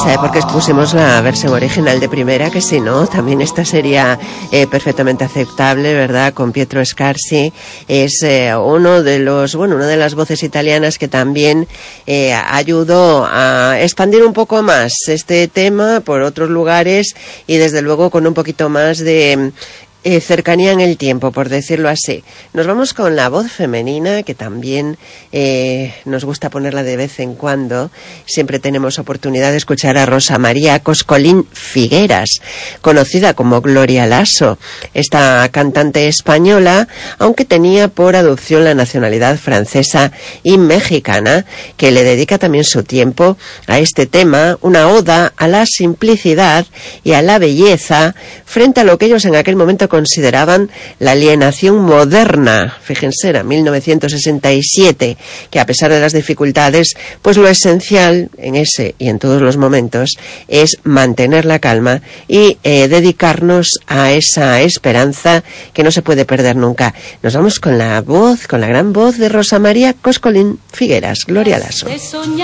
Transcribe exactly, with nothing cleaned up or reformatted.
¿sabe por qué pusimos la versión original de primera? Que si no, también esta sería eh, perfectamente aceptable, ¿verdad? Con Pietro Scarsi, es eh, uno de los, bueno, una de las voces italianas que también eh, ayudó a expandir un poco más este tema por otros lugares y desde luego con un poquito más de Eh, cercanía en el tiempo, por decirlo así. Nos vamos con la voz femenina, que también eh, nos gusta ponerla de vez en cuando. Siempre tenemos oportunidad de escuchar a Rosa María Coscolín Figueras, conocida como Gloria Lasso, esta cantante española, aunque tenía por adopción la nacionalidad francesa y mexicana, que le dedica también su tiempo a este tema, una oda a la simplicidad y a la belleza frente a lo que ellos en aquel momento consideraban la alienación moderna. Fíjense, era mil novecientos sesenta y siete, que a pesar de las dificultades, pues lo esencial en ese y en todos los momentos es mantener la calma y eh, dedicarnos a esa esperanza que no se puede perder nunca. Nos vamos con la voz, con la gran voz de Rosa María Coscolín Figueras, Gloria Lasso.